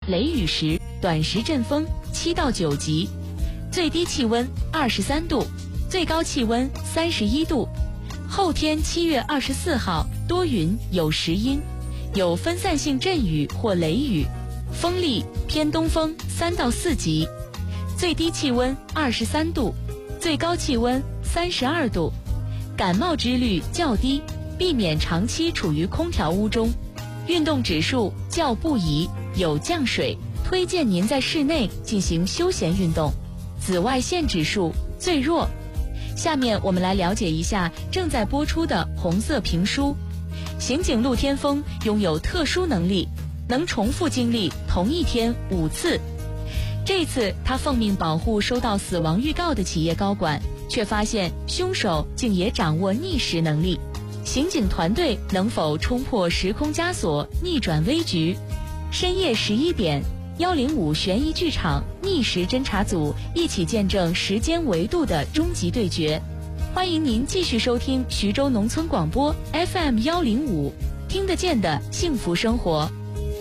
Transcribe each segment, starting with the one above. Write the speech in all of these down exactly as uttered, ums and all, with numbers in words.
雷雨时短时阵风七到九级，最低气温二十三度，最高气温三十一度。后天七月二十四号多云有时阴，有分散性阵雨或雷雨，风力偏东风三到四级，最低气温二十三度，最高气温三十二度。感冒之率较低，避免长期处于空调屋中。运动指数较不宜，有降水，推荐您在室内进行休闲运动。紫外线指数最弱。下面我们来了解一下正在播出的红色评书。刑警陆天峰拥有特殊能力，能重复经历同一天五次。这次他奉命保护收到死亡预告的企业高管，却发现凶手竟也掌握逆时能力。刑警团队能否冲破时空枷锁，逆转危局？深夜十一点，幺零五悬疑剧场逆时侦查组一起见证时间维度的终极对决。欢迎您继续收听徐州农村广播 F M 幺零五，听得见的幸福生活。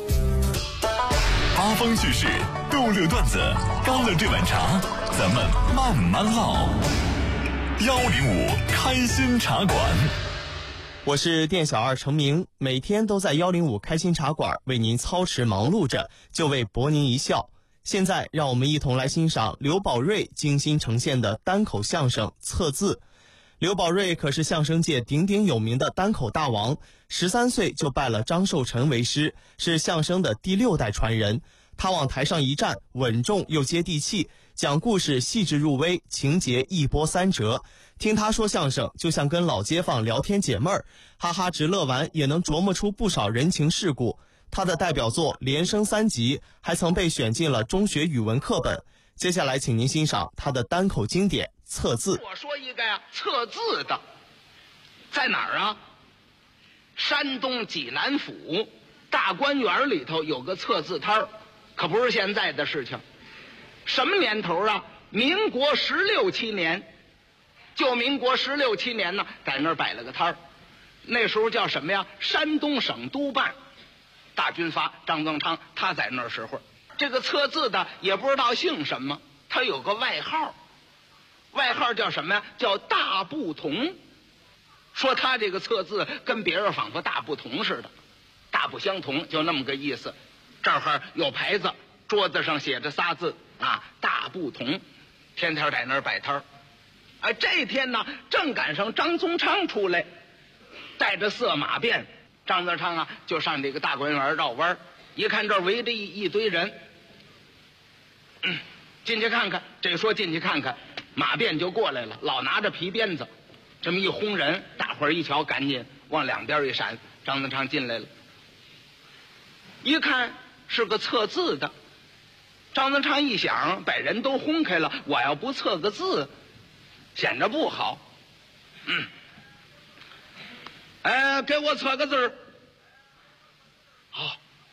八方趣事，逗乐段子，干了这碗茶，咱们慢慢唠。幺零五开心茶馆。 我是店小二程明，每天都在幺零五开心茶馆为您操持忙碌着，就为博您一笑。现在让我们一同来欣赏刘宝瑞精心呈现的单口相声《测字》。刘宝瑞可是相声界鼎鼎有名的单口大王，十三岁就拜了张寿臣为师，是相声的第六代传人。他往台上一站，稳重又接地气，讲故事细致入微，情节一波三折。听他说相声就像跟老街坊聊天解闷儿，哈哈直乐完也能琢磨出不少人情世故。他的代表作连升三级还曾被选进了中学语文课本。接下来请您欣赏他的单口经典《测字》。 我说一个呀，测字的在哪儿啊？山东济南府大观园里头有个测字摊儿，可不是现在的事情。什么年头啊？民国十六七年，就民国十六七年呢，在那儿摆了个摊儿。那时候叫什么呀？山东省督办大军阀张增昌，他在那儿时候，这个测字的也不知道姓什么，他有个外号，外号叫什么呀？叫大不同。说他这个测字跟别人仿佛大不同似的，大不相同，就那么个意思。这儿有牌子，桌子上写着仨字啊，大不同。天天在那儿摆摊儿。哎，这天呢，正赶上张宗昌出来，带着色马鞭。张宗昌啊，就上这个大观园绕弯，一看这儿围着一一堆人，嗯，进去看看。这说进去看看，马鞭就过来了，老拿着皮鞭子，这么一轰人，大伙儿一瞧，赶紧往两边一闪。张宗昌进来了，一看是个测字的。张宗昌一想，把人都轰开了，我要不测个字，显着不好。嗯，哎，给我测个字儿。好，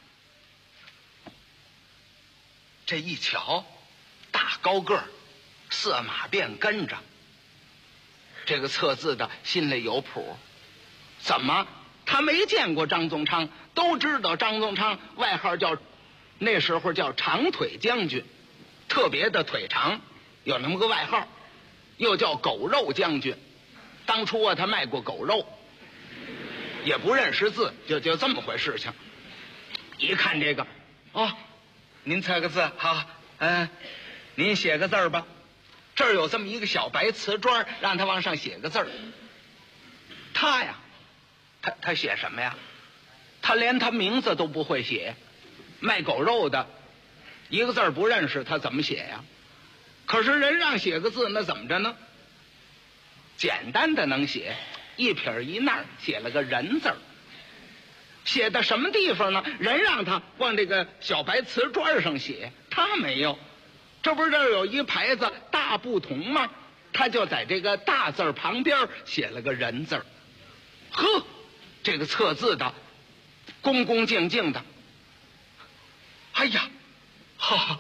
这一瞧，大高个儿，色马鞭跟着。这个测字的心里有谱，怎么？他没见过张宗昌，都知道张宗昌外号叫，那时候叫长腿将军，特别的腿长，有那么个外号，又叫狗肉将军。当初啊，他卖过狗肉，也不认识字，就就这么回事情。一看这个，哦，您测个字，好，嗯，您写个字儿吧。这儿有这么一个小白瓷砖，让他往上写个字儿。他呀，他他写什么呀？他连他名字都不会写。卖狗肉的，一个字儿不认识，他怎么写呀？可是人让写个字，那怎么着呢？简单的能写，一撇一捺写了个人字儿。写的什么地方呢？人让他往这个小白瓷砖上写，他没有。这不是这儿有一牌子大不同吗？他就在这个大字旁边写了个人字儿。呵，这个测字的恭恭敬敬的。哎呀，哈哈，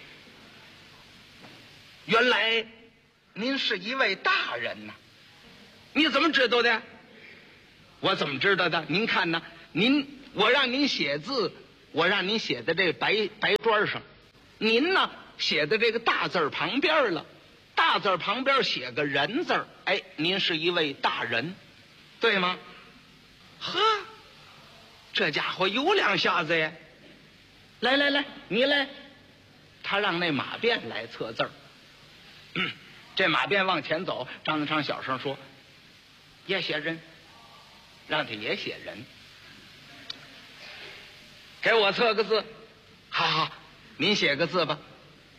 原来您是一位大人呐！你怎么知道的？我怎么知道的？您看呢？您我让您写字， 我让您写在这白白砖上，您呢写在这个大字旁边了，大字旁边写个人字，哎，您是一位大人，对吗？呵，这家伙有两下子呀！来来来，你来。他让那马鞭来测字儿。嗯，这马鞭往前走，张德昌小声说：“也写人，让他也写人。给我测个字。好好，您写个字吧。”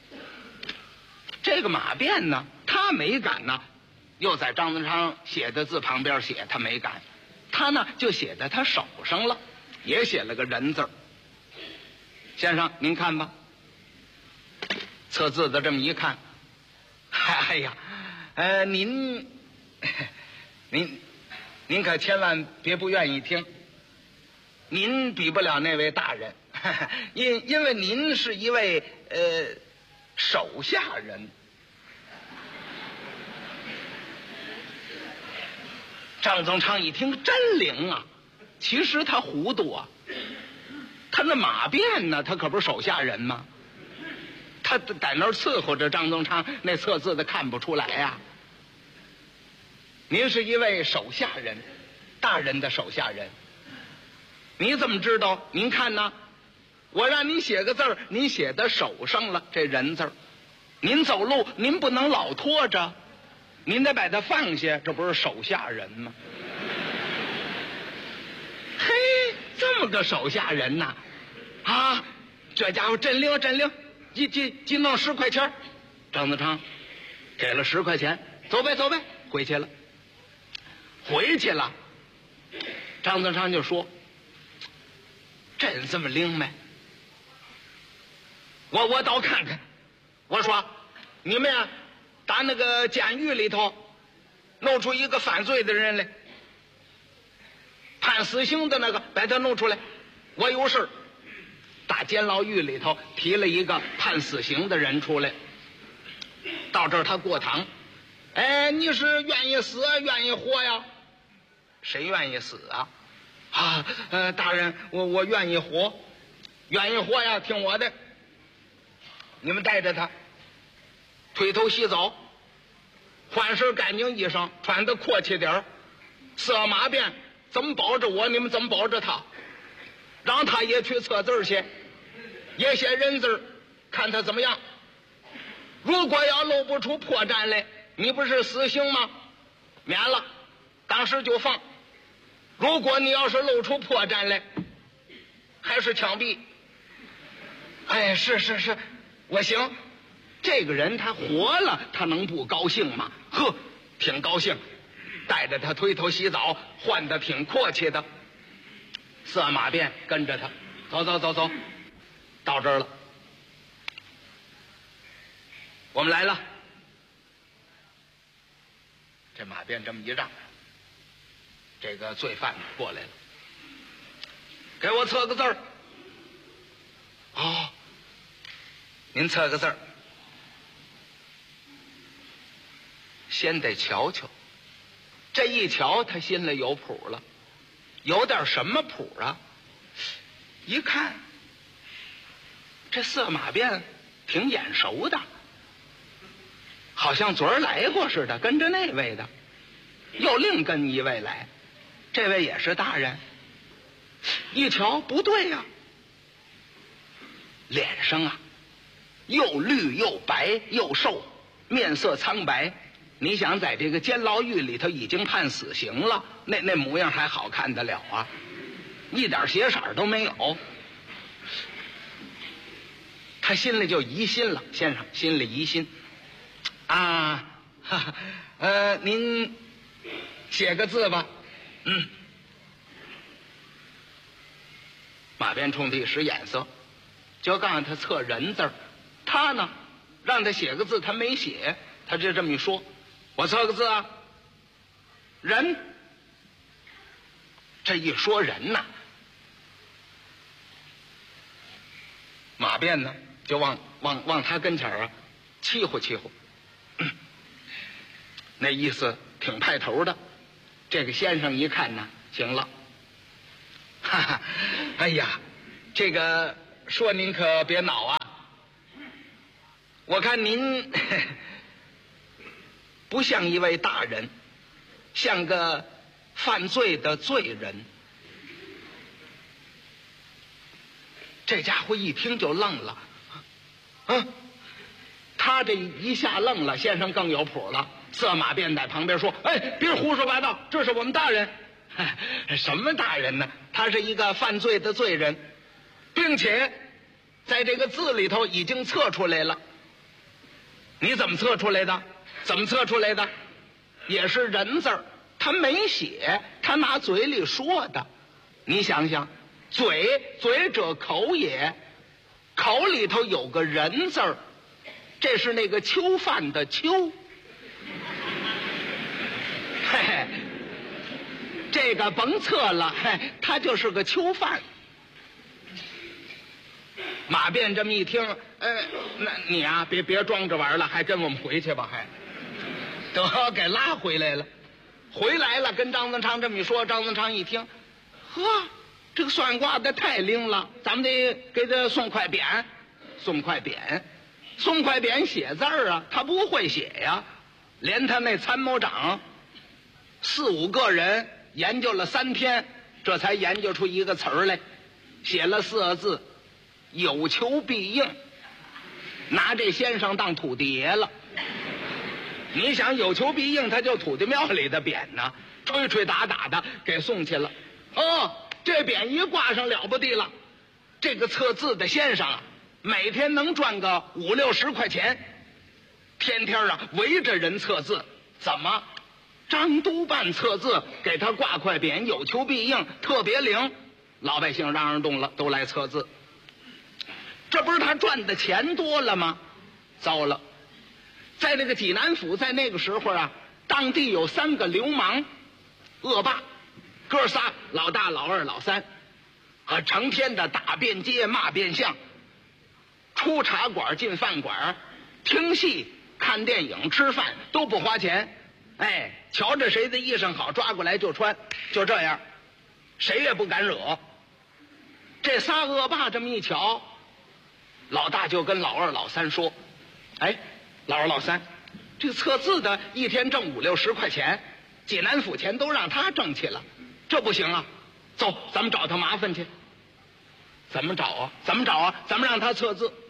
这个马鞭呢，他没敢呢，又在张德昌写的字旁边写，他没敢，他呢就写在他手上了，也写了个人字。先生，您看吧。测字的这么一看，哎呀，呃，您，您，您可千万别不愿意听。您比不了那位大人，因因为您是一位呃手下人。张宗昌一听真灵啊，其实他糊涂啊，他那马鞭呢，他可不是手下人吗？他在那儿伺候着张宗昌，那测字的看不出来呀、啊。您是一位手下人，大人的手下人。你怎么知道？您看呢？我让您写个字儿，您写在手上了，这人字儿。您走路您不能老拖着，您得把它放下，这不是手下人吗？嘿，这么个手下人呐，啊，这家伙真灵真灵。一进进弄十块钱，张德昌给了十块钱，走呗走呗，回去了。回去了，张德昌就说：“真这么灵没？我我倒看看。我说你们呀，打那个监狱里头弄出一个犯罪的人来，判死刑的那个，把他弄出来，我有事。”大监牢狱里头提了一个判死刑的人出来，到这儿他过堂。哎，你是愿意死愿意活呀？谁愿意死啊？啊，呃，大人，我我愿意活，愿意活呀，听我的。你们带着他，推头洗澡，换身干净衣裳，穿得阔气点儿，色马鞭，怎么保着我，你们怎么保着他？让他也去测字去，也写人字，看他怎么样。如果要露不出破绽来，你不是死刑吗？免了，当时就放。如果你要是露出破绽来，还是枪毙。哎，是是是，我行。这个人他活了，他能不高兴吗？呵，挺高兴，带着他推头洗澡，换得挺阔气的。色马鞭跟着他，走走走走，到这儿了。我们来了。这马鞭这么一让，这个罪犯过来了，给我测个字儿。哦，您测个字儿，先得瞧瞧。这一瞧，他心里有谱了。有点什么谱啊？一看，这色马鞭挺眼熟的，好像昨儿来过似的，跟着那位的，又另跟一位来，这位也是大人。一瞧不对呀、啊，脸上啊又绿又白又瘦，面色苍白。你想在这个监牢狱里头已经判死刑了，那那模样还好看得了啊？一点血色都没有。他心里就疑心了，先生心里疑心啊，哈哈，呃，您写个字吧。嗯。马鞭冲他一使眼色，就告诉他测人字儿，他呢让他写个字，他没写，他就这么一说。我测个字啊，人。这一说人呐，马鞭呢就往往往他跟前啊欺负欺负，那意思挺派头的。这个先生一看呢，行了，哈哈，哎呀， 这个说您可别恼啊，我看您不像一位大人，像个犯罪的罪人。这家伙一听就愣了，嗯，他这一下愣了，先生更有谱了，策马便在旁边说：“哎，别胡说八道，这是我们大人。”什么大人呢？他是一个犯罪的罪人，并且在这个字里头已经测出来了。你怎么测出来的？怎么测出来的？也是人字儿，他没写，他拿嘴里说的。你想想，嘴嘴者口也，口里头有个人字儿，这是那个囚犯的囚。嘿嘿，这个甭测了，嘿，他就是个囚犯。马便这么一听，呃，那你啊，别别装着玩了，还跟我们回去吧，还得给拉回来了。回来了，跟张增昌这么一说，张增昌一听，呵，这个算卦的太灵了，咱们得给他送块匾，送块匾，送块匾写字儿啊，他不会写呀，连他那参谋长四五个人研究了三天，这才研究出一个词儿来，写了四个字：有求必应。拿这先生当土地爷了。你想有求必应，他就土地庙里的匾呢，吹吹打打的给送去了。哦，这匾一挂上了不地了，这个测字的先生啊，每天能赚个五六十块钱，天天啊围着人测字。怎么？张督办测字，给他挂块匾，有求必应，特别灵。老百姓嚷嚷动了，都来测字。这不是他赚的钱多了吗？糟了，在那个济南府，在那个时候啊，当地有三个流氓恶霸，哥仨，老大老二老三，啊，成天的打遍街骂遍巷，出茶馆进饭馆，听戏看电影吃饭都不花钱。哎，瞧着谁的衣裳好，抓过来就穿，就这样，谁也不敢惹。这仨恶霸这么一瞧，老大就跟老二老三说：“哎，老二老三，这个测字的一天挣五六十块钱，济南府钱都让他挣去了，这不行啊！走，咱们找他麻烦去。怎么找啊？怎么找啊？咱们让他测字。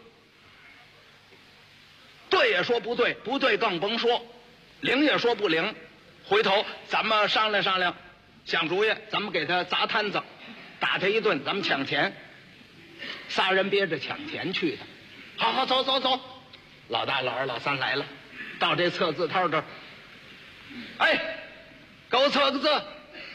对也说不对，不对更甭说，灵也说不灵。回头咱们商量商量，想主意，咱们给他砸摊子，打他一顿，咱们抢钱。”仨人憋着抢钱去的。好好走走走，老大老二老三来了，到这测字摊这儿，哎，给我测个字。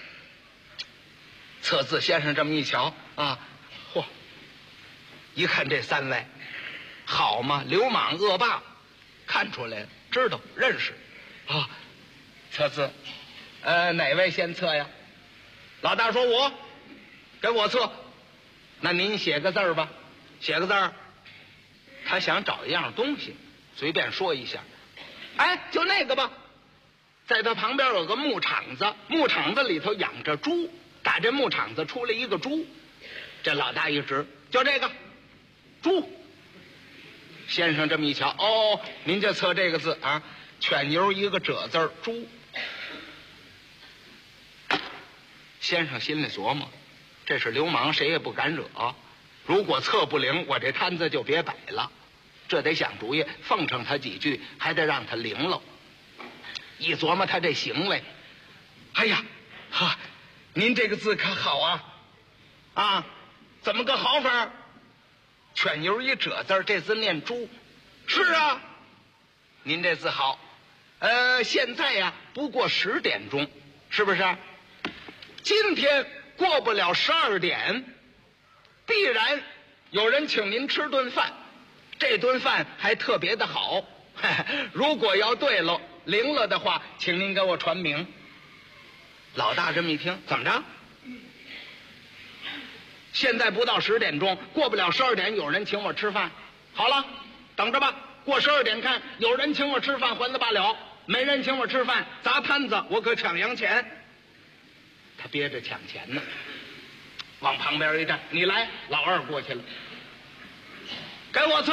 测字先生这么一瞧啊，嚯，一看这三位好嘛，流氓恶霸，看出来了，知道认识啊。测字，呃，哪位先测呀？老大说我，给我测。那您写个字儿吧，写个字儿。他想找一样东西，随便说一下。哎，就那个吧。在他旁边有个牧场子，牧场子里头养着猪，打这牧场子出来一个猪。这老大一指，就这个猪。先生这么一瞧，哦，您就测这个字啊，犬牛一个褶字儿，猪。先生心里琢磨，这是流氓，谁也不敢惹。如果测不灵，我这摊子就别摆了。这得想主意，奉承他几句，还得让他灵喽。一琢磨他这行为，哎呀，哈，您这个字可好啊！啊，怎么个好法？犬牛一褶字，这字念猪。是啊，您这字好。呃，现在呀、啊，不过十点钟，是不是？今天过不了十二点，必然有人请您吃顿饭，这顿饭还特别的好。如果要对了灵了的话，请您给我传名。老大这么一听，怎么着？现在不到十点钟，过不了十二点，有人请我吃饭。好了，等着吧，过十二点看，有人请我吃饭还了罢了，没人请我吃饭，砸摊子，我可抢洋钱。他憋着抢钱呢。 往旁边一站，你来，老二过去了，给我测。